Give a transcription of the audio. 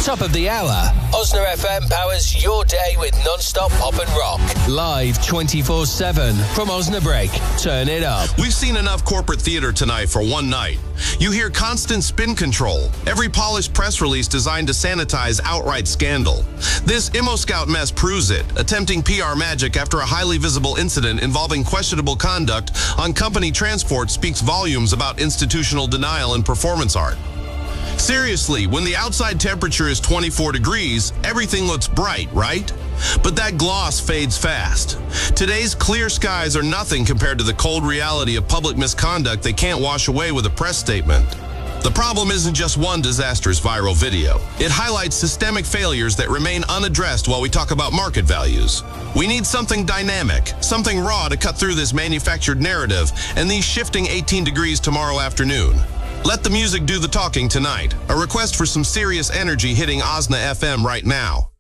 Top of the hour, Osna FM powers your day with non-stop pop and rock. Live 24/7 from Osnabrück. Turn it up. We've seen enough corporate theater tonight for one night. You hear constant spin control, every polished press release designed to sanitize outright scandal. This ImmoScout mess proves it, attempting PR magic after a highly visible incident involving questionable conduct on company transport speaks volumes about institutional denial and performance art. Seriously, when the outside temperature is 24 degrees, everything looks bright, right? But that gloss fades fast. Today's clear skies are nothing compared to the cold reality of public misconduct they can't wash away with a press statement. The problem isn't just one disastrous viral video. It highlights systemic failures that remain unaddressed while we talk about market values. We need something dynamic, something raw to cut through this manufactured narrative and these shifting 18 degrees tomorrow afternoon. Let the music do the talking tonight. A request for some serious energy hitting Osna FM right now.